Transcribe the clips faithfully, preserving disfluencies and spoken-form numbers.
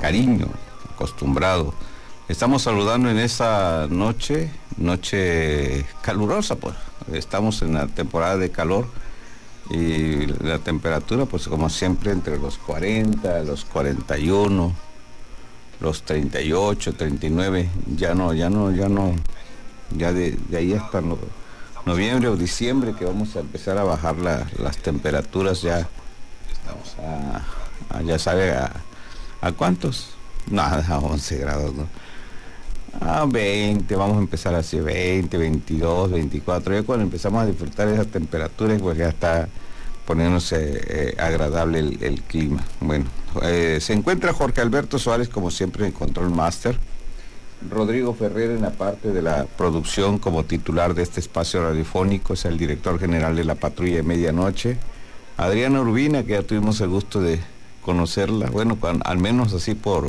cariño acostumbrado. Estamos saludando en esta noche, noche calurosa, pues. Estamos en la temporada de calor y la temperatura, pues como siempre, entre los cuarenta, los cuarenta y uno, los treinta y ocho, treinta y nueve, ya no, ya no, ya no, ya de, de ahí hasta no, noviembre o diciembre que vamos a empezar a bajar la, las temperaturas ya, a, a, ya sabe, a, ¿a cuántos? Nada, a once grados, ¿no? A veinte, vamos a empezar así, veinte, veintidós, veinticuatro, ya cuando empezamos a disfrutar esas temperaturas, pues ya está poniéndose eh, agradable el, el clima. Bueno, eh, se encuentra Jorge Alberto Suárez, como siempre, en Control Master, Rodrigo Ferrer en la parte de la producción como titular de este espacio radiofónico, es el director general de la Patrulla de Medianoche, Adriana Urbina, que ya tuvimos el gusto de conocerla, bueno, con, al menos así por,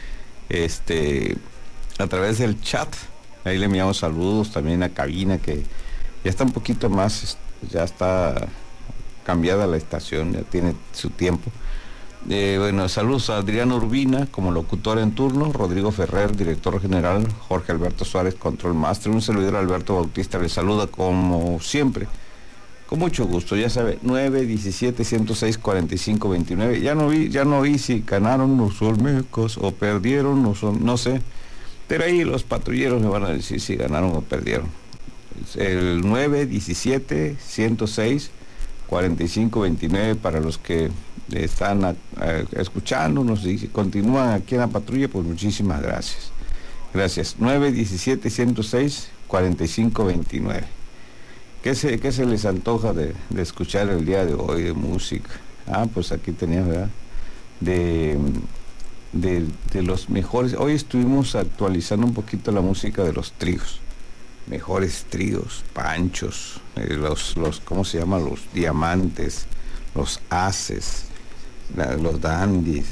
este, a través del chat, ahí le enviamos saludos también a Cabina, que ya está un poquito más, ya está cambiada la estación, ya tiene su tiempo. Eh, bueno, saludos a Adriana Urbina como locutor en turno, Rodrigo Ferrer, director general, Jorge Alberto Suárez, Control Master, un servidor Alberto Bautista le saluda como siempre, con mucho gusto, ya sabe, nueve diecisiete ciento seis cuarenta y cinco veintinueve, ya no vi, ya no vi si ganaron los olmecos o perdieron, no, son, no sé, pero ahí los patrulleros me van a decir si ganaron o perdieron. El nueve diecisiete ciento seis cuarenta y cinco veintinueve para los que están a, a, escuchándonos y continúan aquí en la patrulla, pues muchísimas gracias. Gracias. nueve diecisiete ciento seis cuarenta y cinco veintinueve. ¿Qué se, qué se les antoja de, de escuchar el día de hoy de música? Ah, pues aquí tenía, ¿verdad? De, de, de los mejores. Hoy estuvimos actualizando un poquito la música de los tríos. Mejores tríos, Panchos, eh, los, los, ¿cómo se llama? Los Diamantes, los Haces, la, los Dandies,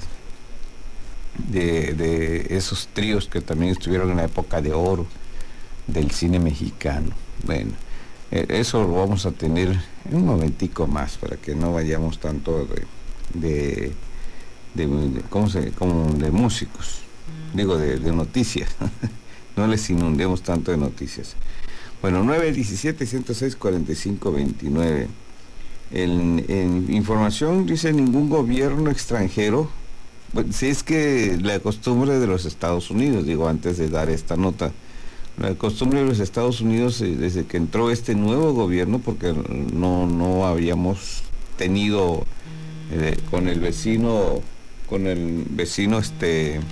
de, de esos tríos que también estuvieron en la época de oro del cine mexicano. Bueno, eh, eso lo vamos a tener en un momentico más, para que no vayamos tanto de, de, de, de ¿cómo se, como de músicos, digo, de, de noticias. No les inundemos tanto de noticias. Bueno, nueve diecisiete ciento seis cuarenta y cinco veintinueve. En, en información dice ningún gobierno extranjero. Bueno, si es que la costumbre de los Estados Unidos, digo, antes de dar esta nota, la costumbre de los Estados Unidos eh, desde que entró este nuevo gobierno, porque no, no habíamos tenido eh, con el vecino, con el vecino este...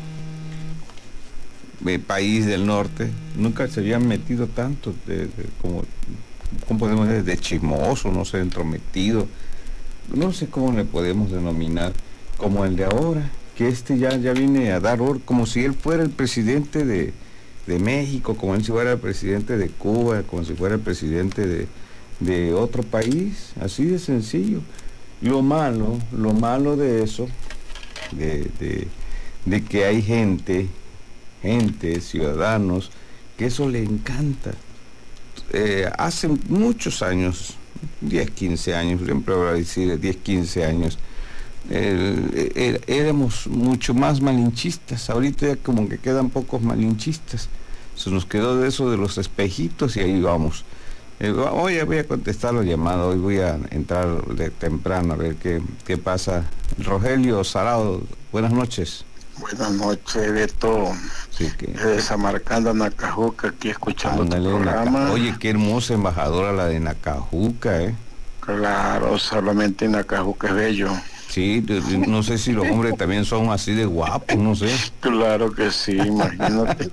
país del norte, nunca se habían metido tanto de, de, como, ¿cómo podemos decir? De chismoso, no sé, entrometido, no sé cómo le podemos denominar, como el de ahora, que este ya, ya viene a dar orden, como si él fuera el presidente de, de México, como él si fuera el presidente de Cuba, como si fuera el presidente de, de otro país, así de sencillo. Lo malo, lo malo de eso, de, de, de que hay gente, gente, ciudadanos, que eso le encanta. Eh, hace muchos años, diez, quince años, siempre voy a decir diez, quince años, eh, eh, éramos mucho más malinchistas. Ahorita ya como que quedan pocos malinchistas. Se nos quedó de eso de los espejitos y ahí vamos. Eh, hoy voy a contestar la llamada, hoy voy a entrar de temprano a ver qué, qué pasa. Rogelio Sarado, buenas noches. Buenas noches, Beto. Sí, que... de Samarcanda, Nacajuca, aquí escuchando tu programa. Naca... Oye, qué hermosa embajadora la de Nacajuca, ¿eh? Claro, solamente Nacajuca es bello. Sí, no sé si los hombres también son así de guapos, no sé. Claro que sí, imagínate.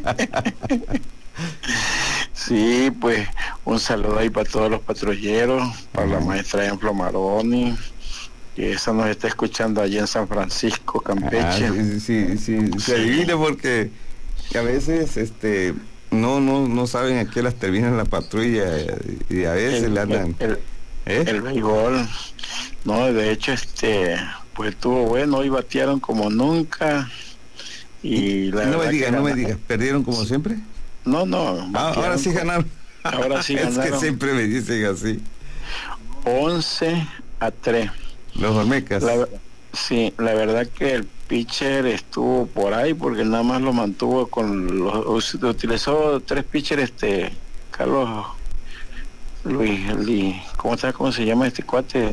Sí, pues un saludo ahí para todos los patrulleros, para uh-huh. la maestra Ejemplo Maroni, que esa nos está escuchando allí en San Francisco, Campeche. Ah, sí, sí, sí, sí, se adivina porque a veces este no no no saben a qué las terminan la patrulla y a veces el, le andan el, ¿eh? el béisbol. No, de hecho este pues estuvo bueno, hoy batearon como nunca y la no me digas, no me digas, ¿perdieron como siempre? No, no. Ah, ahora sí ganaron. Ahora sí ganaron. Es que siempre me dicen así. once a tres. Los Olmecas. La, Sí, la verdad que el pitcher estuvo por ahí porque nada más lo mantuvo con los, utilizó tres pitchers, este, Carlos Luis, Luis, ¿cómo está? ¿Cómo se llama este cuate?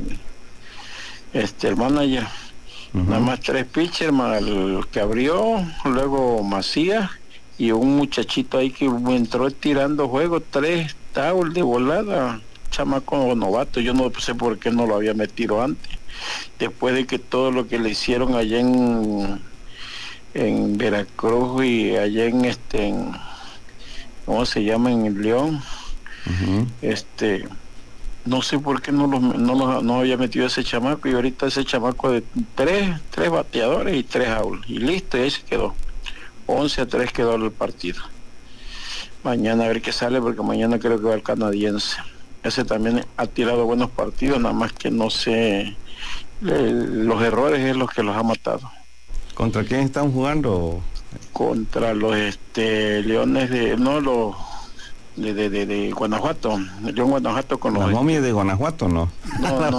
Este, el manager. Uh-huh. Nada más tres pitchers, más el que abrió, luego Macías y un muchachito ahí que entró tirando juego, tres towels de volada, chamaco novato, yo no sé por qué no lo había metido antes, después de que todo lo que le hicieron allá en en Veracruz y allá en este, en, ¿cómo se llama? En León, uh-huh. este, no sé por qué no lo, no lo no había metido ese chamaco, y ahorita ese chamaco de tres, tres bateadores y tres aulas, y listo, y ahí se quedó. once a tres quedó el partido. Mañana a ver qué sale, porque mañana creo que va el canadiense. Ese también ha tirado buenos partidos, nada más que no sé, le, los errores es los que los ha matado. ¿Contra quién están jugando? Contra los este Leones de, no los de, de, de, de Guanajuato, León Guanajuato con los... La momia de Guanajuato, ¿no? No, la no.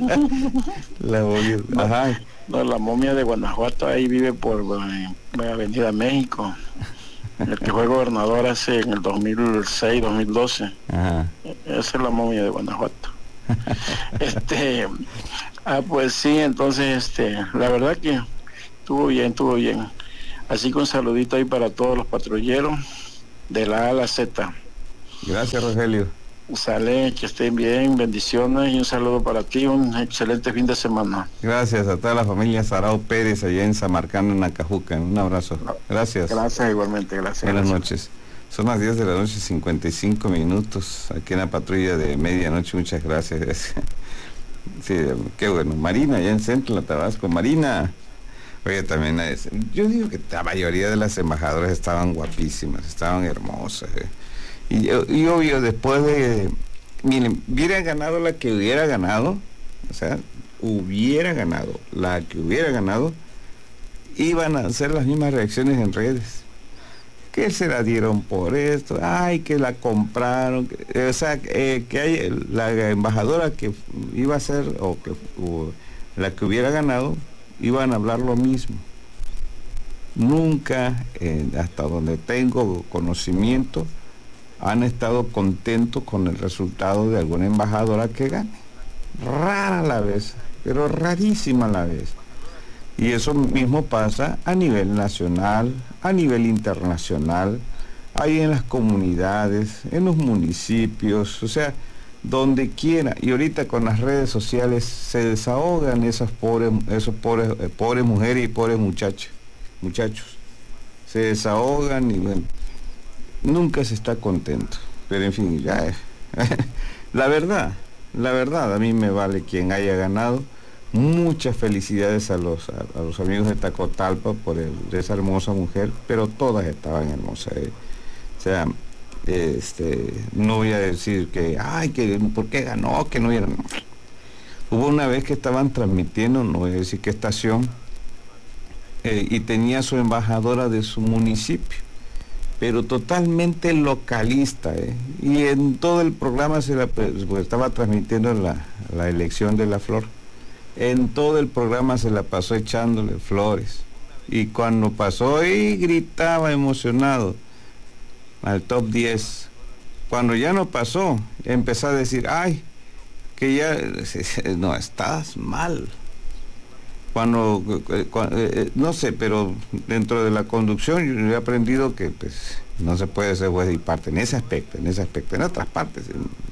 la momia, no, ajá. No, la momia de Guanajuato ahí vive por eh, Avenida México. El que fue gobernador hace en el dos mil seis, dos mil doce. Ajá. Esa es la momia de Guanajuato. este, ah, pues sí, entonces, este, la verdad que estuvo bien, estuvo bien. Así que un saludito ahí para todos los patrulleros de la A a la Z. Gracias, Rogelio. Sale, que estén bien, bendiciones y un saludo para ti, un excelente fin de semana. Gracias a toda la familia Sarao Pérez allá en Samarcanda, en Acajuca. Un abrazo. Gracias. Gracias igualmente, gracias. Buenas gracias. noches. Son las diez de la noche, cincuenta y cinco minutos, aquí en la patrulla de medianoche. Muchas gracias. Sí, qué bueno. Marina, allá en Centro, la Tabasco. Marina. Oye, también es, yo digo que la mayoría de las embajadoras estaban guapísimas, estaban hermosas. Eh. Y, y obvio, después de, miren, hubiera ganado la que hubiera ganado, o sea, hubiera ganado la que hubiera ganado, iban a hacer las mismas reacciones en redes. Que se la dieron por esto, ay, que la compraron, que, o sea, eh, que hay la embajadora que iba a ser, o que o la que hubiera ganado, iban a hablar lo mismo. Nunca, eh, hasta donde tengo conocimiento, han estado contentos con el resultado de alguna embajadora que gane. Rara la vez, pero rarísima la vez. Y eso mismo pasa a nivel nacional, a nivel internacional, ahí en las comunidades, en los municipios, o sea, donde quiera. Y ahorita con las redes sociales se desahogan esas pobres, esos pobres, eh, pobres mujeres y pobres muchachos, muchachos. Se desahogan y bueno, nunca se está contento. Pero en fin, ya es. La verdad, la verdad, a mí me vale quien haya ganado. Muchas felicidades a los, a, a los amigos de Tacotalpa por el, esa hermosa mujer, pero todas estaban hermosas. Eh. O sea, este, no voy a decir que, ay, que por qué ganó, que no era. Hubo una vez que estaban transmitiendo, no voy a decir qué estación, eh, y tenía su embajadora de su municipio, pero totalmente localista, eh, y en todo el programa se la, pues, estaba transmitiendo la, la elección de la flor. En todo el programa se la pasó echándole flores. Y cuando pasó y gritaba emocionado al top diez. Cuando ya no pasó, empezó a decir, ay, que ya, no, estás mal. Cuando, cuando no sé, pero dentro de la conducción yo he aprendido que pues no se puede ser juez y parte en ese aspecto, en ese aspecto, en otras partes.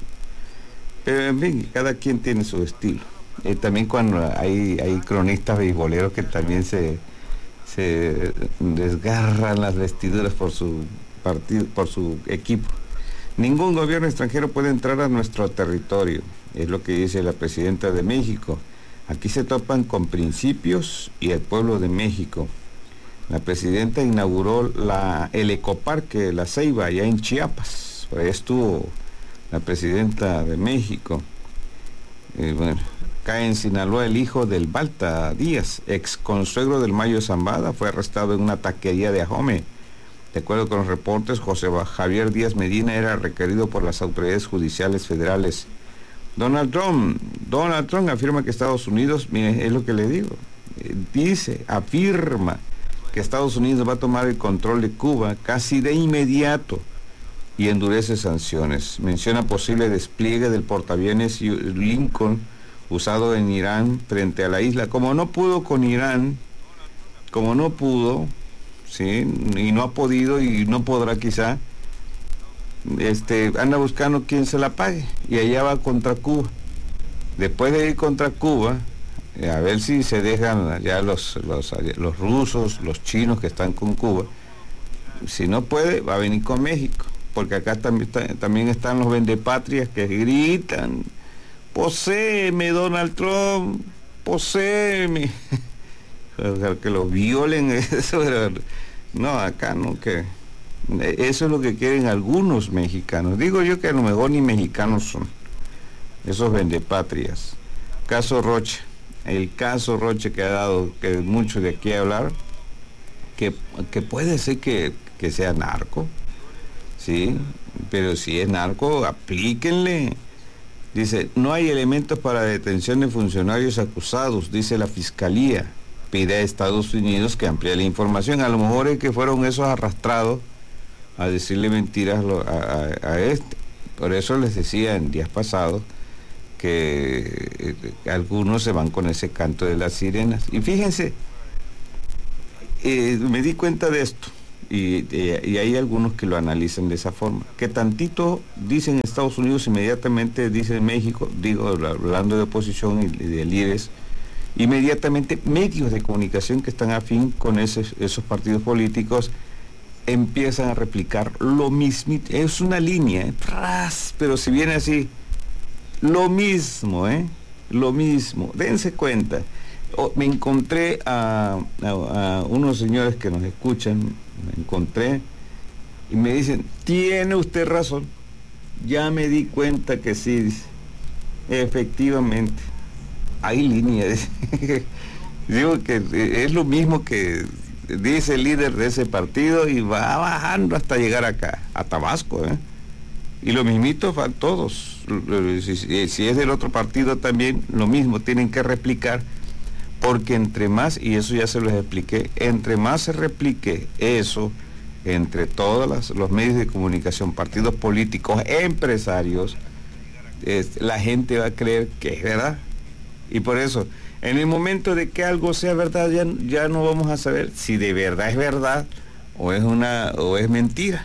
Pero en fin, cada quien tiene su estilo. Eh, también cuando hay, hay cronistas beisboleros que también se, se desgarran las vestiduras por su partido, por su equipo. Ningún gobierno extranjero puede entrar a nuestro territorio, es lo que dice la presidenta de México. Aquí se topan con principios y el pueblo de México. La presidenta inauguró la, el ecoparque La Ceiba, allá en Chiapas. Por ahí estuvo la presidenta de México. Eh, bueno, acá en Sinaloa, el hijo del Balta Díaz, ex consuegro del Mayo Zambada, fue arrestado en una taquería de Ajome. De acuerdo con los reportes, José Javier Díaz Medina era requerido por las autoridades judiciales federales. Donald Trump, Donald Trump afirma que Estados Unidos, mire, es lo que le digo, eh, dice, afirma que Estados Unidos va a tomar el control de Cuba casi de inmediato y endurece sanciones. Menciona posible despliegue del portaaviones Lincoln usado en Irán frente a la isla. Como no pudo con Irán, como no pudo, ¿sí? Y no ha podido y no podrá quizá, este, anda buscando quien se la pague y allá va contra Cuba. Después de ir contra Cuba, eh, a ver si se dejan ya los, los, los rusos, los chinos que están con Cuba. Si no puede, va a venir con México, porque acá también, también están los vendepatrias que gritan: poséeme, Donald Trump, poséeme. Que los violen, eso era... No, acá no, que... Eso es lo que quieren algunos mexicanos. Digo yo que a lo mejor ni mexicanos son esos vendepatrias. Caso Rocha, el caso Rocha que ha dado, que mucho de aquí a hablar, que, que puede ser que, que sea narco, sí, pero si es narco, aplíquenle. Dice, no hay elementos para detención de funcionarios acusados, dice la Fiscalía. Pide a Estados Unidos que amplíe la información. A lo mejor es que fueron esos arrastrados a decirle mentiras a, a, a este. Por eso les decía en días pasados que eh, algunos se van con ese canto de las sirenas. Y fíjense, eh, me di cuenta de esto, y, y, y hay algunos que lo analizan de esa forma, que tantito dicen Estados Unidos, inmediatamente dicen México, digo, hablando de oposición y de líderes, inmediatamente medios de comunicación que están afín con esos, esos partidos políticos empiezan a replicar lo mismo. Es una línea, ¿eh? Pero si viene así, lo mismo, ¿eh? Lo mismo. Dense cuenta. Oh, me encontré a, a, a unos señores que nos escuchan, me encontré y me dicen, tiene usted razón, ya me di cuenta que sí, dice. Efectivamente. Hay líneas. Digo que es lo mismo que dice el líder de ese partido y va bajando hasta llegar acá, a Tabasco, ¿eh? Y lo mismito van todos. Si, si es del otro partido también, lo mismo, tienen que replicar, porque entre más, y eso ya se los expliqué, entre más se replique eso, entre todos las, los medios de comunicación, partidos políticos, empresarios, es, la gente va a creer que es verdad. Y por eso, en el momento de que algo sea verdad, ya, ya no vamos a saber si de verdad es verdad o es una o es mentira.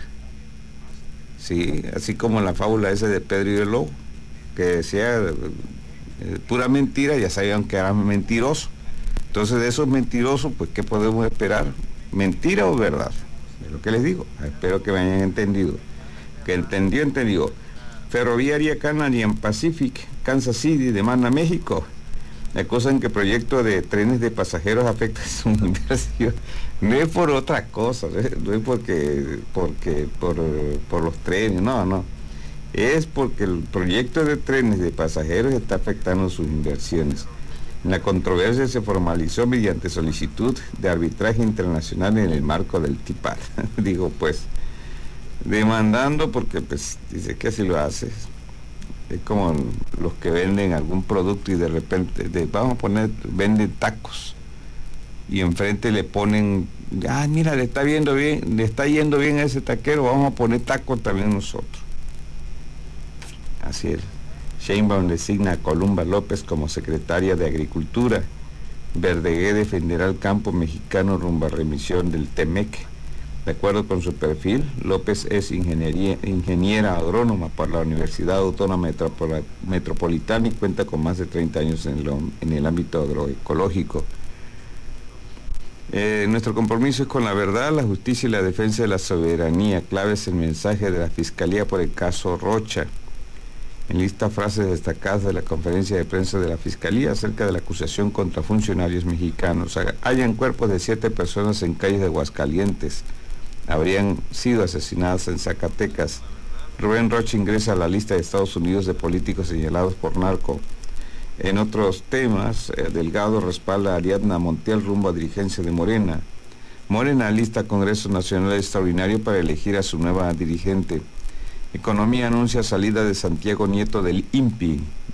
Sí, así como la fábula esa de Pedro y el Lobo, que decía eh, pura mentira, ya sabían que era mentiroso. Entonces de esos mentirosos, pues ¿qué podemos esperar? ¿Mentira o verdad? Es lo que les digo. Espero que me hayan entendido. Que entendió, entendió. Ferroviaria Canadian Pacific, Kansas City, demanda a México. Acusan que el proyecto de trenes de pasajeros afecta su inversión. No es por otra cosa, no es porque, porque por, por los trenes, no, no. Es porque el proyecto de trenes de pasajeros está afectando sus inversiones. La controversia se formalizó mediante solicitud de arbitraje internacional en el marco del TIPAD. Digo, pues, demandando porque, pues, dice que así lo hace. Es como los que venden algún producto y de repente, de, vamos a poner, venden tacos y enfrente le ponen, ah, mira, le está viendo bien, le está yendo bien a ese taquero, vamos a poner tacos también nosotros. Así es. Sheinbaum designa a Columba López como secretaria de Agricultura. Verdegué defenderá el campo mexicano rumbo a remisión del Temec. De acuerdo con su perfil, López es ingeniería, ingeniera agrónoma por la Universidad Autónoma Metropolitana y cuenta con más de treinta años en el, en el ámbito agroecológico. Eh, nuestro compromiso es con la verdad, la justicia y la defensa de la soberanía. Clave es el mensaje de la Fiscalía por el caso Rocha. En lista frases destacadas de la conferencia de prensa de la Fiscalía acerca de la acusación contra funcionarios mexicanos. Hallan cuerpos de siete personas en calles de Aguascalientes. Habrían sido asesinadas en Zacatecas. Rubén Rocha ingresa a la lista de Estados Unidos de políticos señalados por narco. En otros temas, eh, Delgado respalda a Ariadna Montiel rumbo a dirigencia de Morena. Morena lista Congreso Nacional Extraordinario para elegir a su nueva dirigente. Economía anuncia salida de Santiago Nieto del I N P I.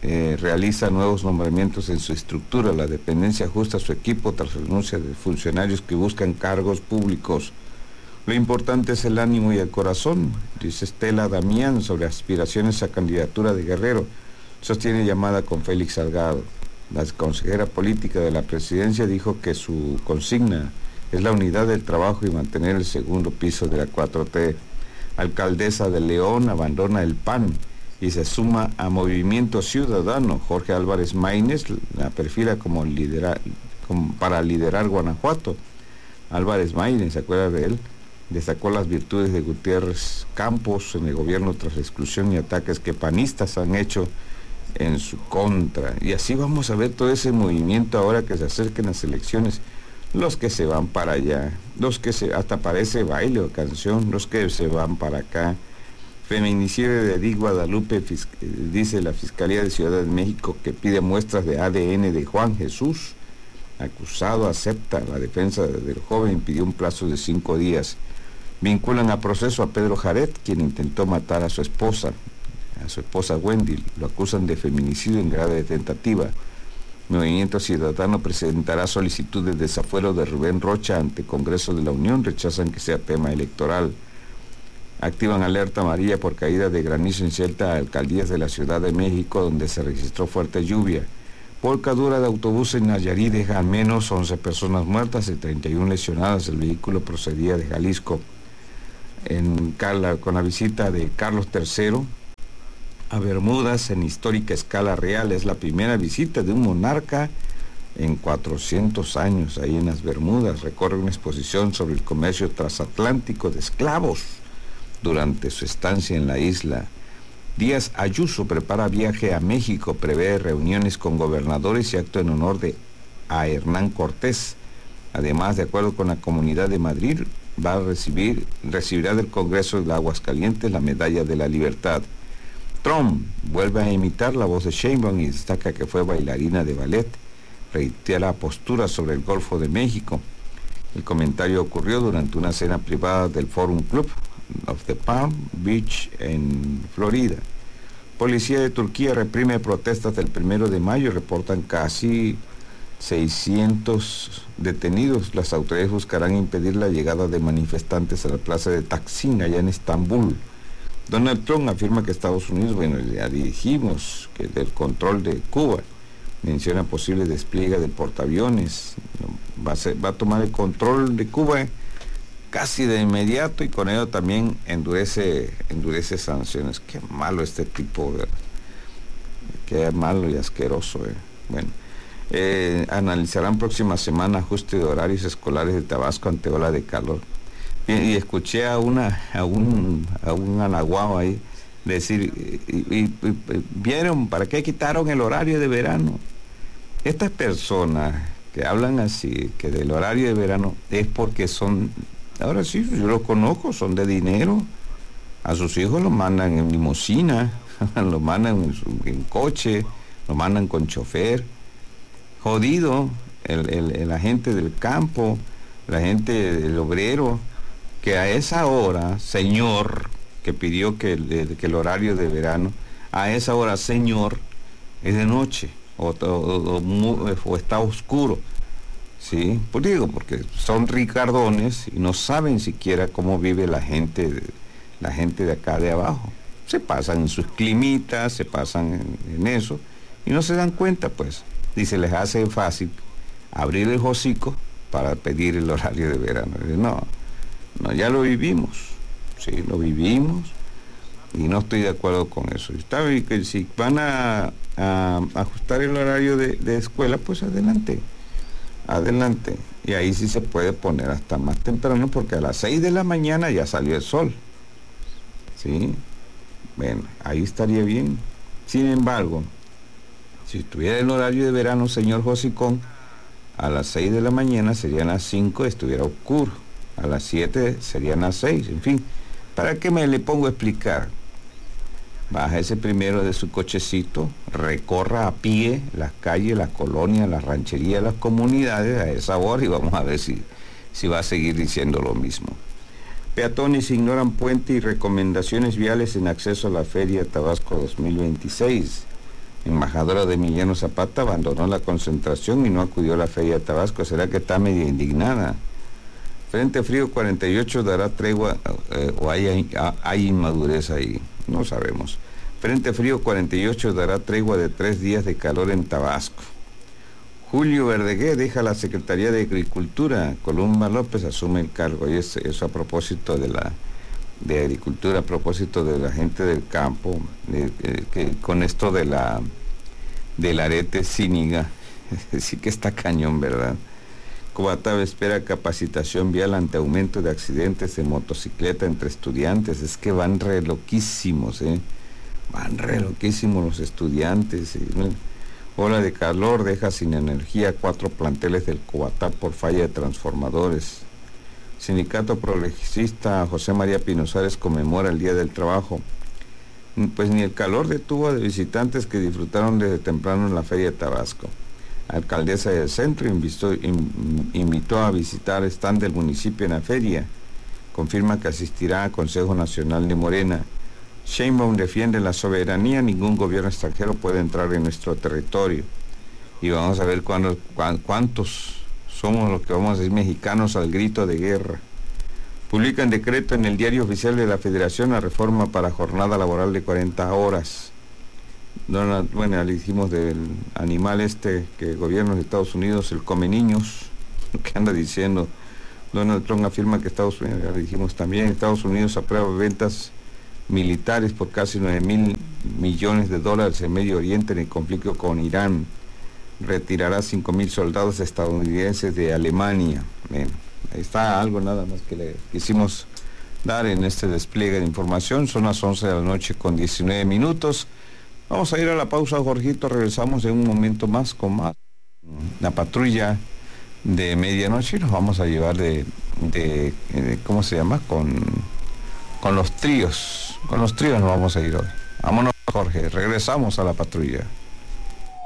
eh, realiza nuevos nombramientos en su estructura. La dependencia ajusta su equipo tras renuncia de funcionarios que buscan cargos públicos. Lo importante es el ánimo y el corazón, dice Estela Damián sobre aspiraciones a candidatura de Guerrero. Sostiene llamada con Félix Salgado. La consejera política de la presidencia dijo que su consigna es la unidad del trabajo y mantener el segundo piso de la cuatro T. Alcaldesa de León abandona el P A N y se suma a Movimiento Ciudadano. Jorge Álvarez Maínez la perfila como, lidera, como para liderar Guanajuato. Álvarez Maínez, ¿se acuerda de él? Destacó las virtudes de Gutiérrez Campos en el gobierno tras la exclusión y ataques que panistas han hecho en su contra. Y así vamos a ver todo ese movimiento ahora que se acerquen las elecciones. Los que se van para allá, los que se, hasta parece baile o canción, los que se van para acá. Feminicidio de Edith Guadalupe, fisc, dice la Fiscalía de Ciudad de México que pide muestras de A D N de Juan Jesús. Acusado acepta, la defensa del joven pidió un plazo de cinco días. Vinculan a proceso a Pedro Jaret, quien intentó matar a su esposa, a su esposa Wendy. Lo acusan de feminicidio en grado de tentativa. Movimiento Ciudadano presentará solicitud de desafuero de Rubén Rocha ante Congreso de la Unión. Rechazan que sea tema electoral. Activan alerta amarilla por caída de granizo en ciertas alcaldías de la Ciudad de México, donde se registró fuerte lluvia. Volcadura de autobús en Nayarit deja al menos once personas muertas y treinta y una lesionadas. El vehículo procedía de Jalisco. En Carla, con la visita de Carlos tercero a Bermudas en histórica escala real. Es la primera visita de un monarca en cuatrocientos años ahí en las Bermudas. Recorre una exposición sobre el comercio transatlántico de esclavos durante su estancia en la isla. Díaz Ayuso prepara viaje a México, prevé reuniones con gobernadores y acto en honor de a Hernán Cortés. Además, de acuerdo con la Comunidad de Madrid, va a recibir, recibirá del Congreso de Aguascalientes la Medalla de la Libertad. Trump vuelve a imitar la voz de Sheinbaum y destaca que fue bailarina de ballet. Reitera postura sobre el Golfo de México. El comentario ocurrió durante una cena privada del Forum Club of the Palm Beach en Florida. Policía de Turquía reprime protestas del primero de mayo. Reportan casi seiscientos detenidos. Las autoridades buscarán impedir la llegada de manifestantes a la plaza de Taksim, allá en Estambul. Donald Trump afirma que Estados Unidos, bueno, ya dijimos que del control de Cuba, menciona posible despliegue de portaaviones, va a, ser, va a tomar el control de Cuba casi de inmediato y con ello también endurece, endurece sanciones. Qué malo este tipo, ¿verdad? Qué malo y asqueroso. ¿eh? Bueno, eh, analizarán próxima semana ajuste de horarios escolares de Tabasco ante ola de calor. Y, y escuché a una a un a un anaguao ahí decir y, y, y, vieron para qué quitaron el horario de verano. Estas personas que hablan así que del horario de verano es porque son, ahora sí yo los conozco, son de dinero. A sus hijos los mandan en limusina, los mandan en, en coche, los mandan con chofer. Jodido el, el, la gente del campo, la gente del obrero, que a esa hora, señor, que pidió que el, que el horario de verano, a esa hora, señor, es de noche, o, o, o, o está oscuro, ¿sí? Pues digo, porque son ricardones y no saben siquiera cómo vive la gente, la gente de acá de abajo. Se pasan en sus climitas, se pasan en, en eso, y no se dan cuenta, pues, y se les hace fácil abrir el hocico para pedir el horario de verano. No, no, ya lo vivimos, sí, lo vivimos, y no estoy de acuerdo con eso. Está bien que si van a, a ajustar el horario de, de escuela, pues adelante, adelante, y ahí sí se puede poner hasta más temprano, porque a las seis de la mañana ya salió el sol, ¿sí? Bueno, ahí estaría bien. Sin embargo, si estuviera el horario de verano, señor Josicón, a las seis de la mañana serían las cinco, estuviera oscuro. A las siete serían las seis, en fin. ¿Para qué me le pongo a explicar? Baja ese primero de su cochecito, recorra a pie las calles, las colonias, las rancherías, las comunidades a esa hora y vamos a ver si, si va a seguir diciendo lo mismo. Peatones ignoran puente y recomendaciones viales en acceso a la Feria Tabasco dos mil veintiséis. embajadora de Emiliano Zapata, abandonó la concentración y no acudió a la Feria de Tabasco. ¿Será que está medio indignada? Frente Frío cuarenta y ocho dará tregua eh, o hay, hay, hay inmadurez ahí, no sabemos. Frente Frío cuarenta y ocho dará tregua de tres días de calor en Tabasco. Julio Verdeguer deja la Secretaría de Agricultura, Columba López asume el cargo, y es, eso a propósito de la de agricultura, a propósito de la gente del campo, de, de, que con esto de la del arete Zíñiga, sí que está cañón, ¿verdad? Cubataba espera capacitación vial ante aumento de accidentes de motocicleta entre estudiantes. Es que van re loquísimos, ¿eh? Van re loquísimos los estudiantes. ¿eh? Ola de calor deja sin energía cuatro planteles del Cubatá por falla de transformadores. Sindicato Progresista José María Pino Suárez conmemora el Día del Trabajo. Pues ni el calor detuvo a visitantes que disfrutaron desde temprano en la Feria de Tabasco. Alcaldesa del Centro invitó, invitó a visitar stand del municipio en la feria. Confirma que asistirá al Consejo Nacional de Morena. Sheinbaum defiende la soberanía, ningún gobierno extranjero puede entrar en nuestro territorio. Y vamos a ver cuándo, cuántos somos los que vamos a decir mexicanos al grito de guerra. Publican decreto en el Diario Oficial de la Federación la reforma para jornada laboral de cuarenta horas. Donald, bueno, le dijimos del animal este que el gobierno de Estados Unidos, el come niños, lo que anda diciendo. Donald Trump afirma que Estados Unidos, ya le dijimos también, Estados Unidos aprueba ventas militares por casi nueve mil millones de dólares en Medio Oriente en el conflicto con Irán. Retirará cinco mil soldados estadounidenses de Alemania. Bien, ahí está algo nada más que le quisimos dar en este despliegue de información. Son las once de la noche con diecinueve minutos. Vamos a ir a la pausa, Jorgito, regresamos en un momento más con más la patrulla de medianoche y nos vamos a llevar de, de, de ¿cómo se llama? Con, con los tríos, con los tríos nos vamos a ir hoy. Vámonos, Jorge, regresamos a la patrulla.